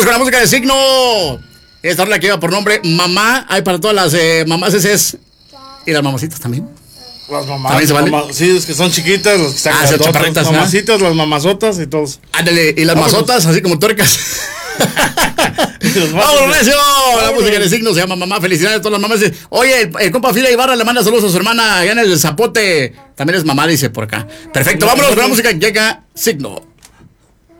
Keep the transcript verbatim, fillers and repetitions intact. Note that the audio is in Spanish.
Vámonos con la música de signo. Esta rola que lleva por nombre Mamá. Hay para todas las eh, mamás ese es. Y las mamacitas también. Las mamás. ¿También se vale? Mamá, sí, es que son chiquitas, los que están Ah, sí, chaparritas, las mamacitas, ¿no? Las mamazotas y todos. Ándale, y las Vámonos. mazotas, así como tuercas. ¡Vámonos, recio! La música de signo se llama Mamá. Felicidades a todas las mamás. Oye, el, el compa Fila Ibarra le manda saludos a su hermana allá en el Zapote. También es mamá, dice por acá. Perfecto, vámonos con la música que llega Signo.